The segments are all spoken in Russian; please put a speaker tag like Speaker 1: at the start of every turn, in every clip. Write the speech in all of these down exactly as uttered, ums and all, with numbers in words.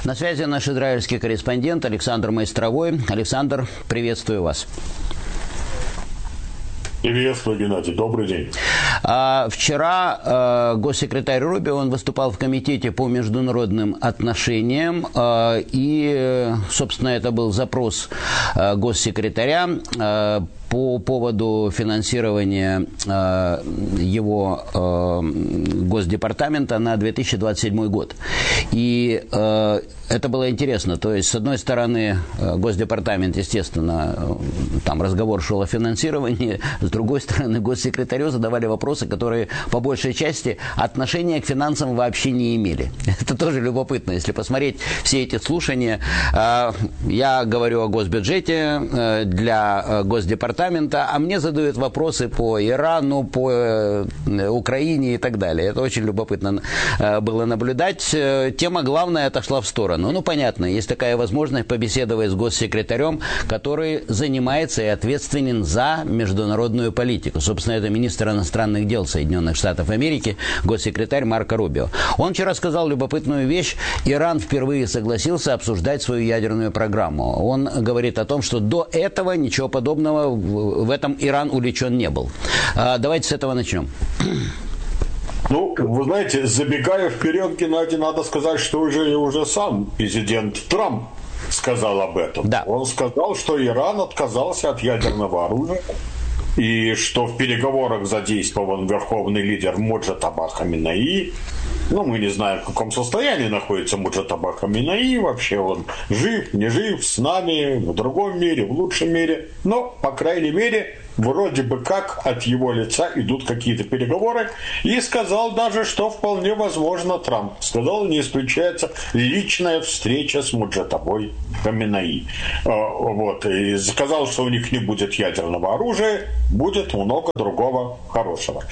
Speaker 1: На связи наш израильский корреспондент Александр Майстровой. Александр, приветствую вас.
Speaker 2: Приветствую, Геннадий. Добрый день.
Speaker 1: А, вчера а, госсекретарь Рубио, он выступал в комитете по международным отношениям, а, и, собственно, это был запрос а, госсекретаря а, по поводу финансирования э, его э, Госдепартамента на две тысячи двадцать седьмой год. И э, это было интересно. То есть, с одной стороны, Госдепартамент, естественно, там разговор шел о финансировании, с другой стороны, госсекретарю задавали вопросы, которые, по большей части, отношения к финансам вообще не имели. Это тоже любопытно, если посмотреть все эти слушания. Э, я говорю о госбюджете э, для Госдепартамента, а мне задают вопросы по Ирану, по Украине и так далее. Это очень любопытно было наблюдать. Тема главная отошла в сторону. Ну, понятно, есть такая возможность побеседовать с госсекретарем, который занимается и ответственен за международную политику. Собственно, это министр иностранных дел Соединенных Штатов Америки, госсекретарь Марко Рубио. Он вчера сказал любопытную вещь. Иран впервые согласился обсуждать свою ядерную программу. Он говорит о том, что до этого ничего подобного в этом Иран увлечен не был. Давайте с этого начнем.
Speaker 2: Ну, вы знаете, забегая вперед, Геннадий, надо сказать, что уже, уже сам президент Трамп сказал об этом.
Speaker 1: Да.
Speaker 2: Он сказал, что Иран отказался от ядерного оружия, и что в переговорах задействован верховный лидер Моджтаба Хаминеи. Ну, мы не знаем, в каком состоянии находится Моджтаба Хаминеи, вообще он жив, не жив, с нами, в другом мире, в лучшем мире. Но, по крайней мере, вроде бы как от его лица идут какие-то переговоры. И сказал даже, что вполне возможно Трамп. Сказал, не исключается личная встреча с Моджтабой Хаминеи. Вот. И сказал, что у них не будет ядерного оружия, будет много другого хорошего.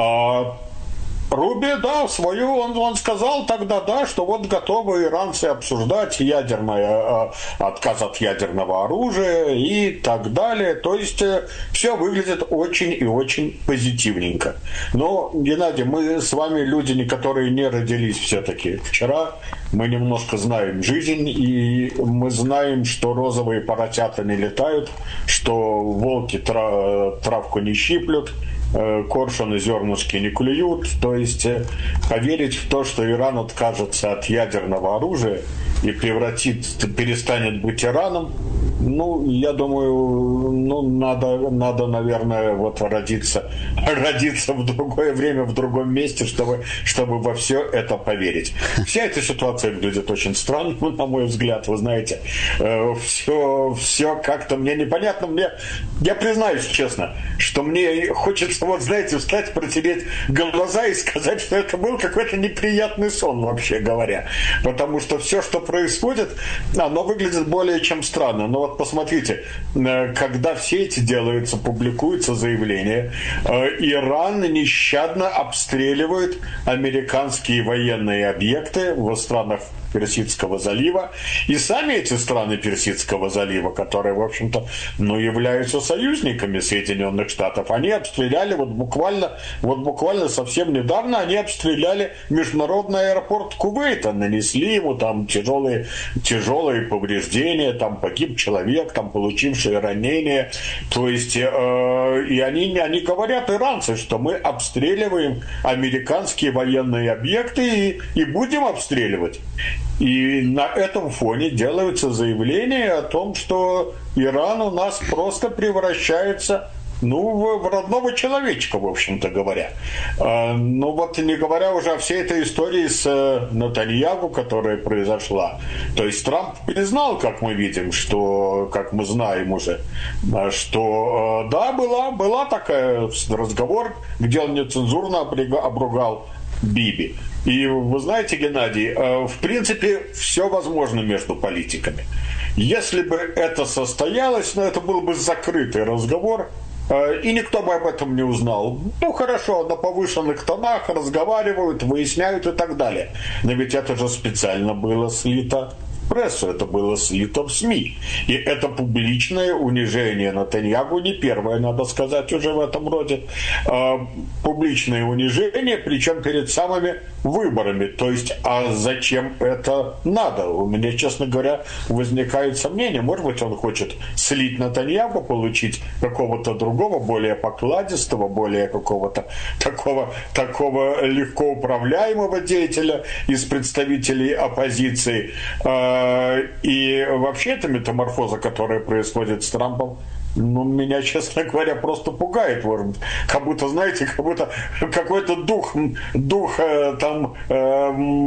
Speaker 2: Руби, да, свою, он, он сказал тогда, да, что вот готовы иранцы обсуждать ядерное, э, отказ от ядерного оружия и так далее. То есть э, все выглядит очень и очень позитивненько. Но, Геннадий, мы с вами люди, которые не родились все-таки вчера. Мы немножко знаем жизнь, и мы знаем, что розовые поросята не летают, что волки тра- травку не щиплют, коршуны зернышки не клюют. То есть поверить в то, что Иран откажется от ядерного оружия и превратит, перестанет быть Ираном, ну, я думаю, ну, надо, надо, наверное, вот родиться, родиться в другое время, в другом месте, чтобы, чтобы во все это поверить. Вся эта ситуация выглядит очень странно, на мой взгляд, вы знаете. Все, все как-то мне непонятно. Мне, я признаюсь честно, что мне хочется, вот, знаете, встать, протереть глаза и сказать, что это был какой-то неприятный сон, вообще говоря. Потому что все, что происходит, оно выглядит более чем странно. Но вот посмотрите, когда все эти делаются, публикуются заявления, Иран нещадно обстреливает американские военные объекты в странах Персидского залива. И сами эти страны Персидского залива, которые, в общем-то, ну, являются союзниками Соединенных Штатов, они обстреляли вот буквально, вот буквально совсем недавно они обстреляли международный аэропорт Кувейта, нанесли ему там тяжелые, тяжелые повреждения, там погиб человек, там получивший ранения. То есть, э, и они, они говорят, иранцы, что мы обстреливаем американские военные объекты и, и будем обстреливать. И на этом фоне делаются заявления о том, что Иран у нас просто превращается, ну, в родного человечка, в общем-то говоря. Ну вот не говоря уже о всей этой истории с Нетаньяху, которая произошла. То есть Трамп признал, как мы видим, что, как мы знаем уже, что да, была, была такая разговор, где он нецензурно обругал Биби. И вы знаете, Геннадий, в принципе, все возможно между политиками. Если бы это состоялось, ну, это был бы закрытый разговор, и никто бы об этом не узнал. Ну, хорошо, на повышенных тонах разговаривают, выясняют и так далее. Но ведь это же специально было слито прессу, это было слито в СМИ. И это публичное унижение Нетаньяху, не первое, надо сказать, уже в этом роде, э, публичное унижение, причем перед самыми выборами. То есть, а зачем это надо? У меня, честно говоря, возникает сомнение. Может быть, он хочет слить Нетаньяху, получить какого-то другого, более покладистого, более какого-то такого, такого легко управляемого деятеля из представителей оппозиции. И вообще эта метаморфоза, которая происходит с Трампом, ну, меня, честно говоря, просто пугает. Как будто, знаете, как будто какой-то дух, дух э, там э,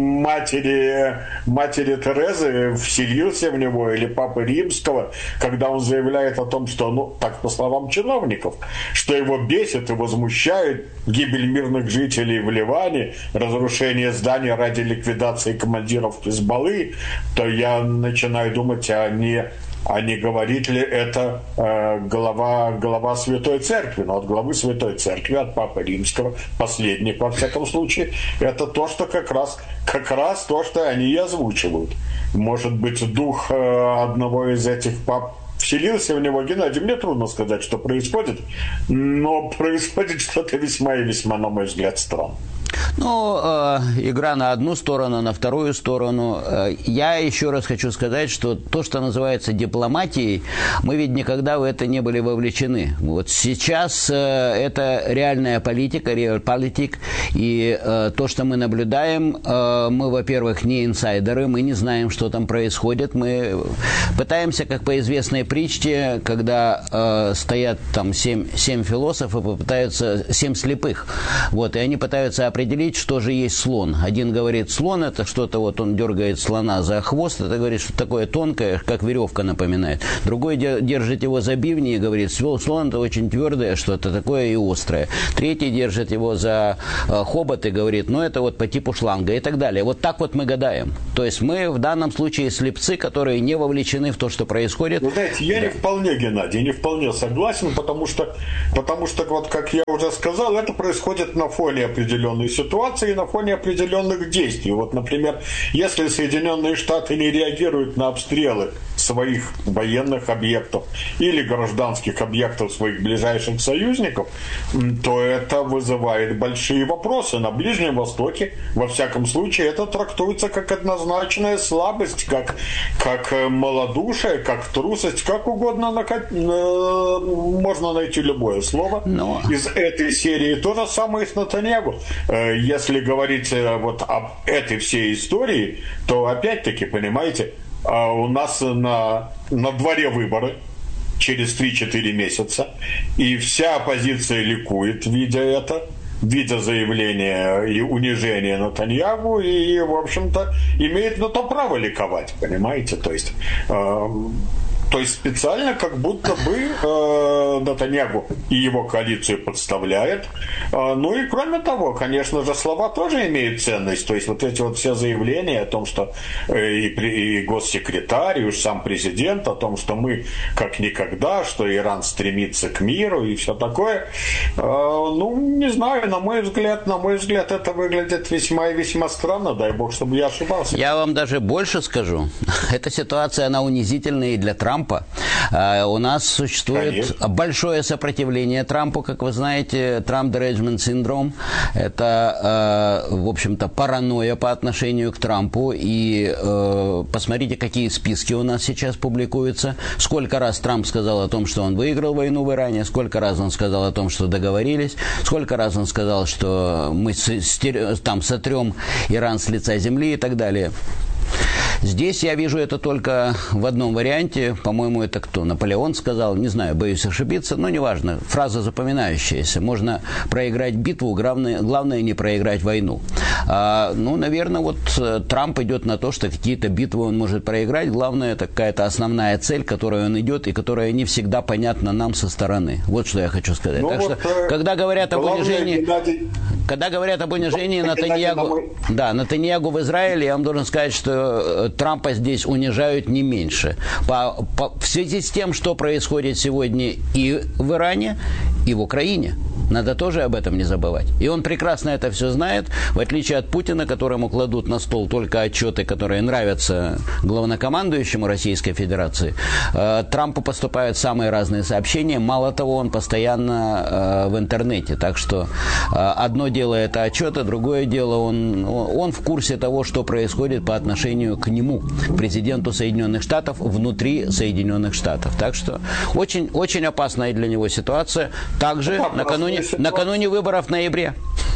Speaker 2: матери, матери Терезы вселился в него, или Папы Римского, когда он заявляет о том, что, ну, так по словам чиновников, что его бесит и возмущает гибель мирных жителей в Ливане, разрушение зданий ради ликвидации командиров Хизбаллы, то я начинаю думать, а не... А не говорит ли это э, глава, глава Святой Церкви? Но от главы Святой Церкви, от Папы Римского, последних, во всяком случае, это то, что как раз, как раз то, что они и озвучивают. Может быть, дух э, одного из этих пап вселился в него. Геннадий, мне трудно сказать, что происходит, но происходит что-то весьма и весьма, на мой взгляд, странно.
Speaker 1: Ну, э, игра на одну сторону, на вторую сторону. Э, я еще раз хочу сказать, что то, что называется дипломатией, мы ведь никогда в это не были вовлечены. Вот сейчас э, это реальная политика, реал-политик, и э, то, что мы наблюдаем, э, мы, во-первых, не инсайдеры, мы не знаем, что там происходит, мы пытаемся, как по известной притче, когда э, стоят там семь, семь философов и пытаются, семь слепых, вот, и они пытаются определить, что же есть слон. Один говорит, слон это что-то, вот он дергает слона за хвост, это говорит, что такое тонкое, как веревка напоминает. Другой держит его за бивни и говорит, слон это очень твердое, что-то такое и острое. Третий держит его за хобот и говорит, ну это вот по типу шланга и так далее. Вот так вот мы гадаем. То есть мы в данном случае слепцы, которые не вовлечены в то, что происходит.
Speaker 2: Вы знаете, я да. не вполне, Геннадий, не вполне согласен, потому что, потому что, вот как я уже сказал, это происходит на фоне определенной ситуации, на фоне определенных действий. Вот, например, если Соединенные Штаты не реагируют на обстрелы своих военных объектов или гражданских объектов своих ближайших союзников, то это вызывает большие вопросы. На Ближнем Востоке, во всяком случае, это трактуется как однозначная слабость, как, как малодушие, как трусость, как угодно можно найти любое слово. Но... из этой серии. То же самое и с Нетаньяху. Если говорить вот об этой всей истории, то опять-таки, понимаете, у нас на, на дворе выборы через три-четыре месяца, и вся оппозиция ликует, видя это, видя заявление и унижение Нетаньяху, и, в общем-то, имеет на то право ликовать, понимаете, то есть... Э, То есть специально как будто бы э, Нетаньяху и его коалицию подставляет. Э, ну и кроме того, конечно же, слова тоже имеют ценность. То есть вот эти вот все заявления о том, что э, и, и госсекретарь, и уж сам президент, о том, что мы как никогда, что Иран стремится к миру и все такое. Э, ну, не знаю, на мой взгляд, на мой взгляд, это выглядит весьма и весьма странно. Дай бог, чтобы я ошибался.
Speaker 1: Я вам даже больше скажу. Эта ситуация, она унизительная и для Трампа. У нас существует Конечно. большое сопротивление Трампу, как вы знаете, Трамп-Дреджмент синдром. Это, в общем-то, паранойя по отношению к Трампу. И посмотрите, какие списки у нас сейчас публикуются. Сколько раз Трамп сказал о том, что он выиграл войну в Иране, сколько раз он сказал о том, что договорились, сколько раз он сказал, что мы там сотрем Иран с лица земли и так далее. Здесь я вижу это только в одном варианте. По-моему, это кто? Наполеон сказал. Не знаю, боюсь ошибиться, но неважно. Фраза запоминающаяся. Можно проиграть битву, главное, главное не проиграть войну. А, ну, наверное, вот Трамп идет на то, что какие-то битвы он может проиграть. Главное, это какая-то основная цель, к которой он идет, и которая не всегда понятна нам со стороны. Вот что я хочу сказать. Ну, так вот, что, когда говорят об унижении... Геннадий... Когда говорят об унижении Нетаньяху... Да, Нетаньяху в Израиле, я вам должен сказать, что Трампа здесь унижают не меньше. По, по, в связи с тем, что происходит сегодня и в Иране, и в Украине. Надо тоже об этом не забывать. И он прекрасно это все знает, в отличие от Путина, которому кладут на стол только отчеты, которые нравятся главнокомандующему Российской Федерации. Трампу поступают самые разные сообщения. Мало того, он постоянно в интернете. Так что одно дело это отчеты, другое дело он, он в курсе того, что происходит по отношению к нему, президенту Соединенных Штатов, внутри Соединенных Штатов. Так что очень, очень опасная для него ситуация. Также накануне Накануне выборов в ноябре.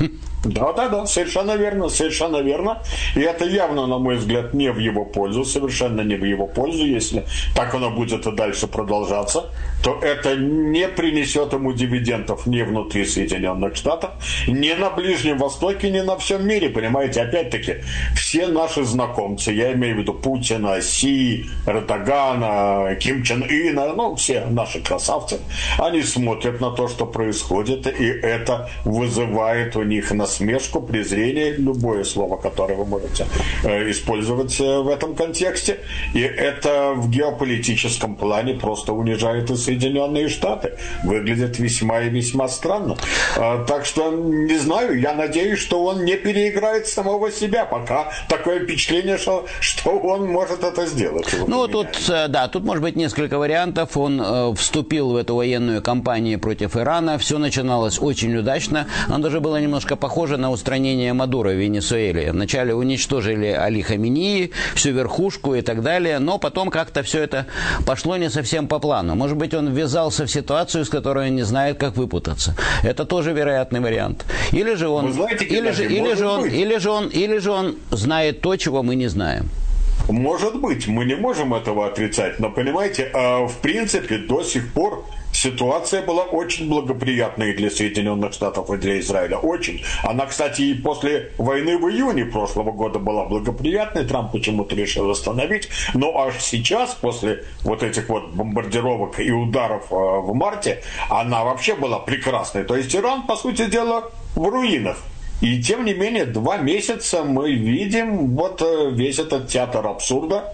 Speaker 2: Да, да, да, совершенно верно, совершенно верно. И это явно, на мой взгляд, не в его пользу, совершенно не в его пользу. Если так оно будет и дальше продолжаться, то это не принесет ему дивидендов ни внутри Соединенных Штатов, ни на Ближнем Востоке, ни на всем мире. Понимаете, опять-таки, все наши знакомцы, я имею в виду Путина, Си, Эрдогана, Ким Чен Ына, ну, все наши красавцы, они смотрят на то, что происходит, и это вызывает у них на насмешку, презрение, любое слово, которое вы можете э, использовать э, в этом контексте. И это в геополитическом плане просто унижает и Соединенные Штаты. Выглядит весьма и весьма странно. Э, так что, не знаю, я надеюсь, что он не переиграет самого себя. Пока такое впечатление, что, что он может это сделать.
Speaker 1: Ну, тут, да, тут может быть несколько вариантов. Он э, вступил в эту военную кампанию против Ирана. Все начиналось очень удачно. Оно даже было немножко похоже на устранение Мадуро в Венесуэле. Вначале уничтожили Али Хаменеи, всю верхушку и так далее, но потом как-то все это пошло не совсем по плану. Может быть, он ввязался в ситуацию, с которой он не знает, как выпутаться. Это тоже вероятный вариант. Или же он, знаете, или же, или же он, или же он, или же он знает то, чего мы не знаем.
Speaker 2: Может быть, мы не можем этого отрицать, но, понимаете, в принципе, до сих пор ситуация была очень благоприятной для Соединенных Штатов и для Израиля. Очень. Она, кстати, и после войны в июне прошлого года была благоприятной. Трамп почему-то решил остановить. Но аж сейчас, после вот этих вот бомбардировок и ударов в марте, она вообще была прекрасной. То есть Иран, по сути дела, в руинах. И тем не менее, два месяца мы видим вот весь этот театр абсурда.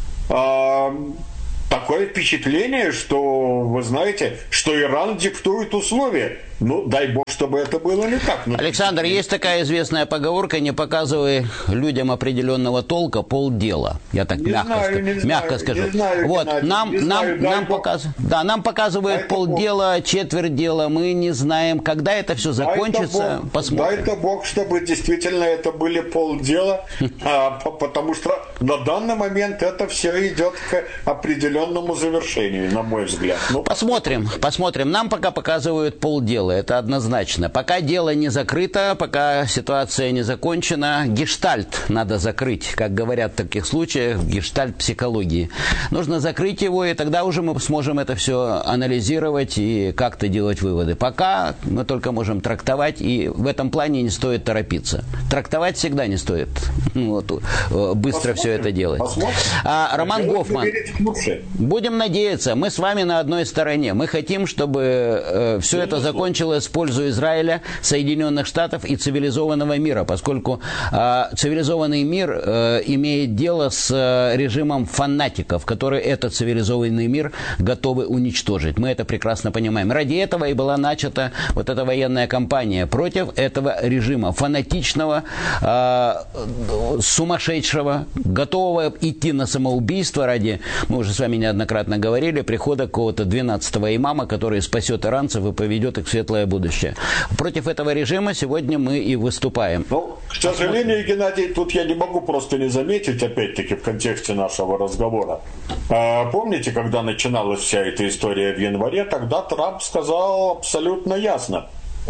Speaker 2: Такое впечатление, что, вы знаете, что Иран диктует условия. Ну, дай бог, чтобы это было не так. Но...
Speaker 1: Александр, есть такая известная поговорка: не показывай людям определенного толка полдела. Я так не мягко, знаю, ска... не мягко знаю, скажу. Не знаю, вот, Геннадий, нам, не нам, знаю, нам, показ... да, нам показывают дай полдела, бог. Четверть дела. Мы не знаем, когда это все закончится.
Speaker 2: Бог,
Speaker 1: посмотрим.
Speaker 2: Дай-то бог, чтобы действительно это были полдела, потому что на данный момент это все идет к определенному завершению, на мой взгляд.
Speaker 1: Посмотрим, посмотрим. Нам пока показывают полдела. Это однозначно. Пока дело не закрыто, пока ситуация не закончена, гештальт надо закрыть, как говорят в таких случаях, гештальт психологии. Нужно закрыть его, и тогда уже мы сможем это все анализировать и как-то делать выводы. Пока мы только можем трактовать, и в этом плане не стоит торопиться. Трактовать всегда не стоит. Вот, быстро посмотрим, все это делать. А, Роман Гофман, будем надеяться, мы с вами на одной стороне. Мы хотим, чтобы э, все это закончилось в пользу Израиля, Соединенных Штатов и цивилизованного мира, поскольку э, цивилизованный мир э, имеет дело с э, режимом фанатиков, которые этот цивилизованный мир готовы уничтожить. Мы это прекрасно понимаем. Ради этого и была начата вот эта военная кампания против этого режима, фанатичного, э, сумасшедшего, готового идти на самоубийство ради, мы уже с вами неоднократно говорили, прихода какого-то двенадцатого имама, который спасет иранцев и поведет их в светлое будущее. Против этого режима сегодня мы и выступаем.
Speaker 2: Ну, к сожалению, Геннадий, тут я не могу просто не заметить, опять-таки, в контексте нашего разговора. А, помните, когда начиналась вся эта история в январе, тогда Трамп сказал абсолютно ясно: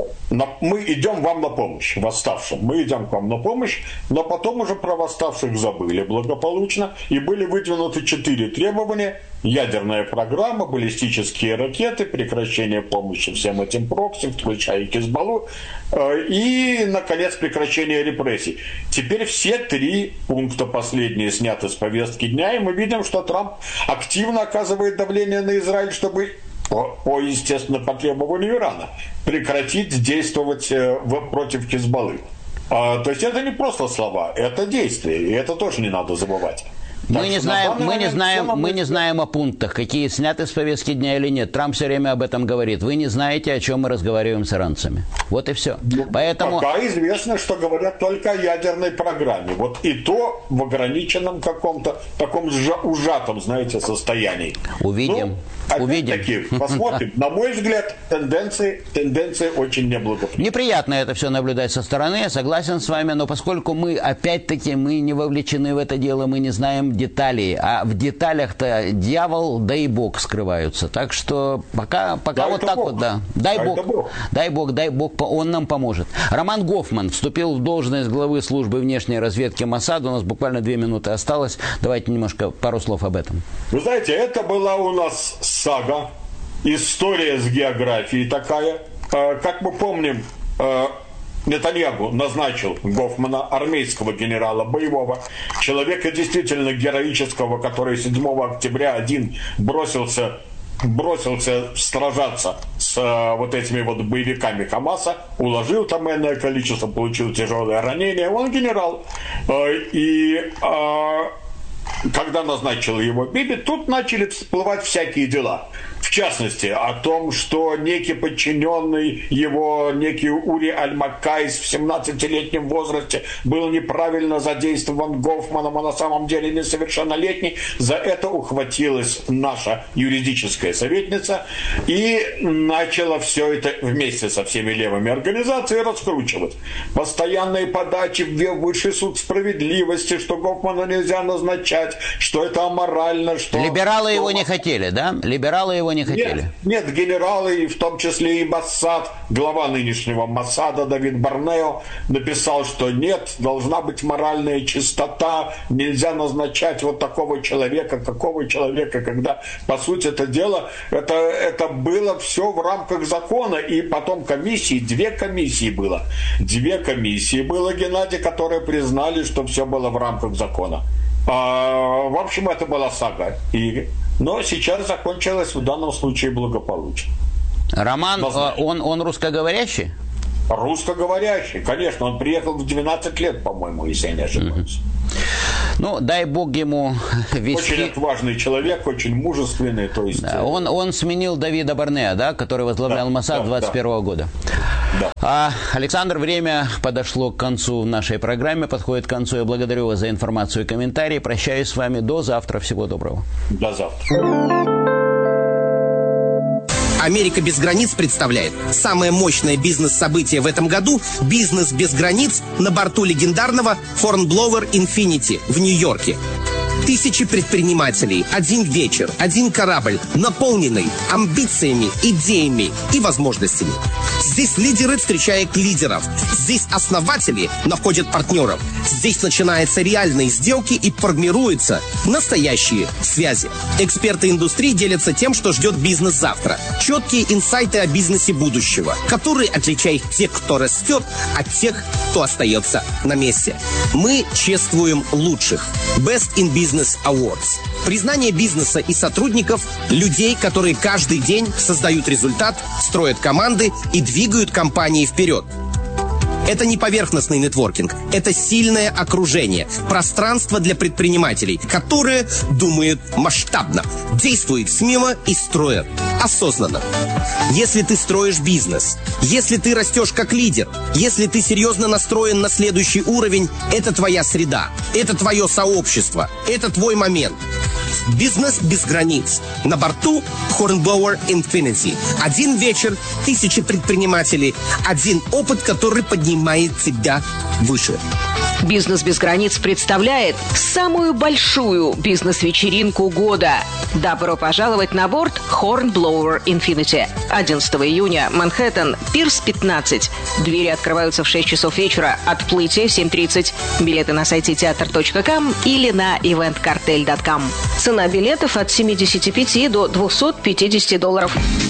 Speaker 2: мы идем вам на помощь, восставшим. Мы идем к вам на помощь, но потом уже про восставших забыли благополучно. И были выдвинуты четыре требования. Ядерная программа, баллистические ракеты, прекращение помощи всем этим прокси, включая Хизбаллу, и, наконец, прекращение репрессий. Теперь все три пункта последние сняты с повестки дня, и мы видим, что Трамп активно оказывает давление на Израиль, чтобы по, по естественно, по требованию Ирана прекратить действовать против Хизбаллы. То есть это не просто слова, это действия, и это тоже не надо забывать.
Speaker 1: Мы не знаем, мы не знаем, мы не знаем о пунктах, какие сняты с повестки дня или нет. Трамп все время об этом говорит. Вы не знаете, о чем мы разговариваем с иранцами. Вот и все.
Speaker 2: Ну,
Speaker 1: Поэтому...
Speaker 2: Пока известно, что говорят только о ядерной программе. Вот и то в ограниченном каком-то таком ужатом, знаете, состоянии.
Speaker 1: Увидим.
Speaker 2: Ну,
Speaker 1: Увидим.
Speaker 2: Опять-таки, посмотрим. На мой взгляд, тенденции, тенденции очень неблагоприятные.
Speaker 1: Неприятно это все наблюдать со стороны, я согласен с вами, но поскольку мы, опять-таки, мы не вовлечены в это дело, мы не знаем деталей, а в деталях-то дьявол, да и Бог скрываются. Так что пока, пока вот так Бог. вот, да. Дай дай Бог, Бог, дай Бог, дай Бог, он нам поможет. Роман Гофман вступил в должность главы службы внешней разведки Моссада. У нас буквально две минуты осталось. Давайте немножко пару слов об этом.
Speaker 2: Вы знаете, это была у нас сага, история с географией такая. Как мы помним, Нетаньяху назначил Гофмана, армейского генерала, боевого, человека действительно героического, который седьмого октября один бросился, бросился сражаться с вот этими вот боевиками Хамаса, уложил там энное количество, получил тяжелое ранение. Он генерал. И когда назначил его Биби, тут начали всплывать всякие дела. В частности, о том, что некий подчиненный его, некий Ури Аль-Маккайс в семнадцатилетнем возрасте был неправильно задействован Гофманом, а на самом деле несовершеннолетний. За это ухватилась наша юридическая советница и начала все это вместе со всеми левыми организациями раскручивать. Постоянные подачи в Высший суд справедливости, что Гофмана нельзя назначать, что это аморально, что...
Speaker 1: Либералы
Speaker 2: что...
Speaker 1: его не хотели, да? Либералы его не хотели.
Speaker 2: Нет, нет, генералы, в том числе и Моссад, глава нынешнего Моссада Давид Барнео написал, что нет, должна быть моральная чистота, нельзя назначать вот такого человека, какого человека, когда, по сути, это дело, это, это было все в рамках закона, и потом комиссии, две комиссии было, две комиссии было, Геннадий, которые признали, что все было в рамках закона. А, в общем, это была сага. И, но сейчас закончилась в данном случае благополучно.
Speaker 1: Роман, он, он русскоговорящий?
Speaker 2: Русскоговорящий, конечно. Он приехал в двенадцать лет, по-моему, если я не ошибаюсь.
Speaker 1: Ну, дай Бог ему вести...
Speaker 2: Очень отважный человек, очень мужественный. То есть...
Speaker 1: да, он, он сменил Давида Барнеа, да, который возглавлял да, Моссад да, двадцать первого да. года. Да. А, Александр, время подошло к концу в нашей программе, подходит к концу. Я благодарю вас за информацию и комментарии. Прощаюсь с вами до завтра. Всего доброго.
Speaker 2: До завтра.
Speaker 3: «Америка без границ» представляет самое мощное бизнес-событие в этом году – «Бизнес без границ» на борту легендарного Hornblower Infinity в Нью-Йорке. Тысячи предпринимателей, один вечер, один корабль, наполненный амбициями, идеями и возможностями. Здесь лидеры встречают лидеров. Здесь основатели находят партнеров. Здесь начинаются реальные сделки и формируются настоящие связи. Эксперты индустрии делятся тем, что ждет бизнес завтра. Четкие инсайты о бизнесе будущего, которые отличают тех, кто растет, от тех, кто остается на месте. Мы чествуем лучших. Best in Business Awards. Признание бизнеса и сотрудников, людей, которые каждый день создают результат, строят команды и двигают компании вперед. Это не поверхностный нетворкинг, это сильное окружение, пространство для предпринимателей, которые думают масштабно, действуют смело и строят осознанно. Если ты строишь бизнес, если ты растешь как лидер, если ты серьезно настроен на следующий уровень, это твоя среда, это твое сообщество, это твой момент. Бизнес без границ. На борту Hornblower Infinity. Один вечер, тысячи предпринимателей, один опыт, который поднимает тебя выше.
Speaker 4: «Бизнес без границ» представляет самую большую бизнес-вечеринку года. Добро пожаловать на борт Hornblower Infinity. одиннадцатого июня, Манхэттен, Пирс пятнадцать. Двери открываются в шесть часов вечера, отплытие в семь тридцать. Билеты на сайте театр точка ком или на ивент картель точка ком. Цена билетов от семидесяти пяти до двухсот пятидесяти долларов.